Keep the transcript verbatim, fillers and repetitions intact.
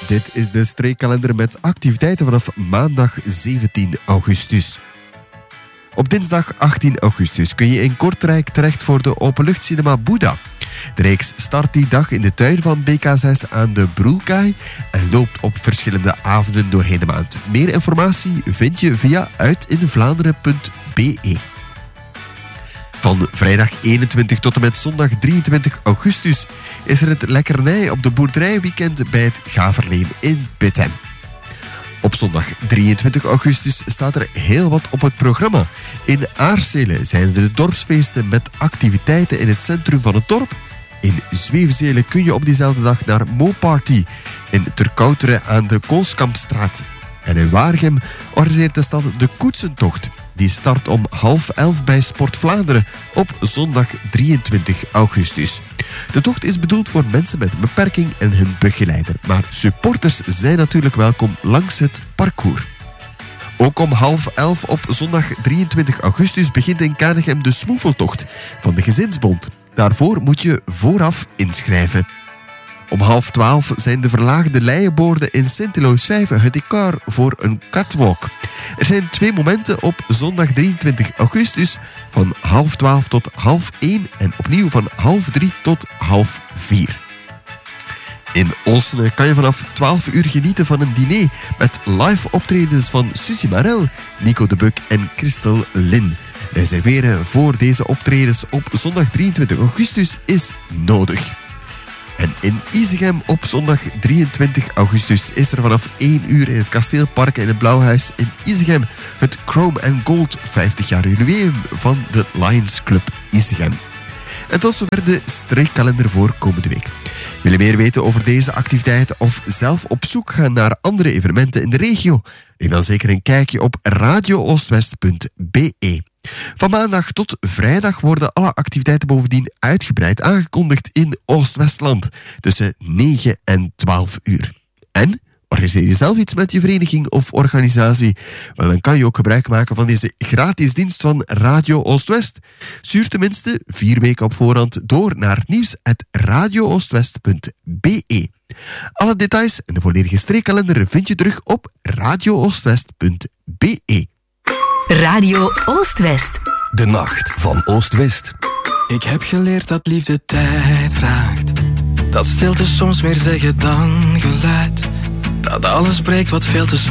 Dit is de streekkalender met activiteiten vanaf maandag zeventien augustus. Op dinsdag achttien augustus kun je in Kortrijk terecht voor de openluchtcinema Boeddha. De reeks start die dag in de tuin van B K zes aan de Broelkaai en loopt op verschillende avonden doorheen de maand. Meer informatie vind je via uitinvlaanderen punt b e. Van vrijdag eenentwintig tot en met zondag drieëntwintig augustus is er het lekkernij op de boerderijweekend bij het Gaverleen in Pittem. Op zondag drieëntwintig augustus staat er heel wat op het programma. In Aarsele zijn de dorpsfeesten met activiteiten in het centrum van het dorp. In Zweefzele kun je op diezelfde dag naar Mo-Party. In Terkouteren aan de Koolskampstraat. En in Waregem organiseert de stad de Koetsentocht. Die start om half elf bij Sport Vlaanderen op zondag drieëntwintig augustus. De tocht is bedoeld voor mensen met een beperking en hun begeleider. Maar supporters zijn natuurlijk welkom langs het parcours. Ook om half elf op zondag drieëntwintig augustus begint in Kanegem de Smoefeltocht van de Gezinsbond. Daarvoor moet je vooraf inschrijven. Om half twaalf zijn de verlaagde leienboorden in Sint-Eloos-Vijve het decor voor een catwalk. Er zijn twee momenten op zondag drieëntwintig augustus van half twaalf tot half één en opnieuw van half drie tot half vier. In Oosne kan je vanaf twaalf uur genieten van een diner met live optredens van Suzy Marel, Nico de Buk en Christel Lin. Reserveren voor deze optredens op zondag drieëntwintig augustus is nodig. En in Isegem op zondag drieëntwintig augustus is er vanaf één uur in het Kasteelpark in het Blauwhuis in Isegem het Chrome and Gold vijftig jaar jubileum van de Lions Club Isegem. En tot zover de streekkalender voor komende week. Wil je meer weten over deze activiteiten of zelf op zoek gaan naar andere evenementen in de regio? Neem dan zeker een kijkje op radio oostwest punt b e. Van maandag tot vrijdag worden alle activiteiten bovendien uitgebreid aangekondigd in Oost-Westland tussen negen en twaalf uur. En organiseer je zelf iets met je vereniging of organisatie? Wel, dan kan je ook gebruik maken van deze gratis dienst van Radio Oost-West. Stuur tenminste vier weken op voorhand door naar nieuws at radio oostwest punt b e. Alle details en de volledige streekkalender vind je terug op radio oostwest punt b e. Radio Oost-West. De nacht van Oost-West. Ik heb geleerd dat liefde tijd vraagt. Dat stilte soms meer zeggen dan geluid. Dat alles spreekt wat veel te